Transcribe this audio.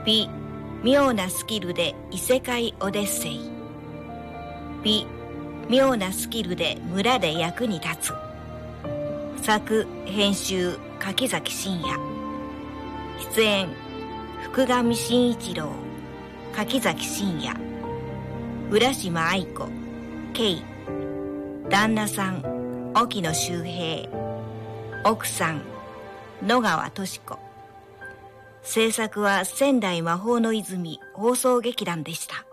美、妙なスキルで異世界オデッセイ。美、妙なスキルで村で役に立つ。作・編集柿崎真也。出演福上真一郎、柿崎真也、浦島愛子、K。旦那さん沖野周平、奥さん野川俊子。制作は仙台魔法の泉放送劇団でした。